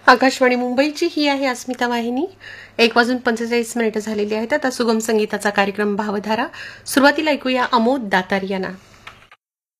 आकाशवाणी मुंबईची ही आहे अस्मिता वाहिनी. 1:45 झालेली आहेत. आता सुगम संगीताचा कार्यक्रम भावधारा. सुरुवातीला ऐकूया अमोद दातार यांना.